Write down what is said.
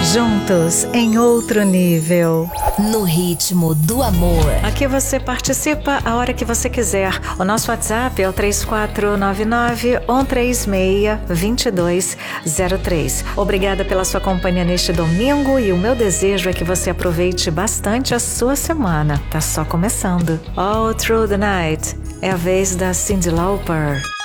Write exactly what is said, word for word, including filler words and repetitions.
Juntos em outro nível. No ritmo do amor. Aqui você participa a hora que você quiser. O nosso WhatsApp é o três quatro nove nove, um três seis, dois dois zero três. Obrigada pela sua companhia neste domingo e o meu desejo é que você aproveite bastante a sua semana. Tá só começando. All Through the Night é a vez da Cyndi Lauper.